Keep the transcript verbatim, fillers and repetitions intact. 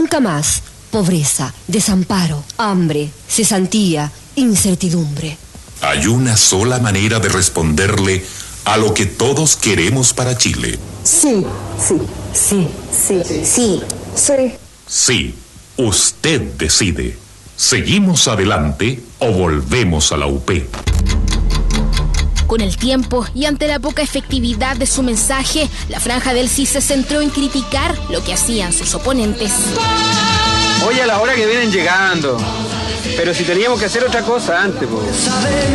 Nunca más. Pobreza, desamparo, hambre, cesantía, incertidumbre. Hay una sola manera de responderle a lo que todos queremos para Chile. Sí, sí, sí, sí, sí, sí. Sí, usted decide. ¿Seguimos adelante o volvemos a la U P? Con el tiempo y ante la poca efectividad de su mensaje, la franja del sí se centró en criticar lo que hacían sus oponentes. Oye, a la hora que vienen llegando. Pero si teníamos que hacer otra cosa antes, pues.